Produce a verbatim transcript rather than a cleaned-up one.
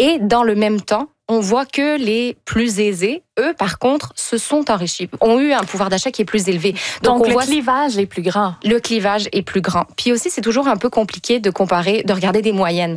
Et dans le même temps, on voit que les plus aisés, eux, par contre, se sont enrichis, ont eu un pouvoir d'achat qui est plus élevé. Donc, Donc on le voit clivage est plus grand. le clivage est plus grand. Puis aussi, c'est toujours un peu compliqué de comparer, de regarder des moyennes.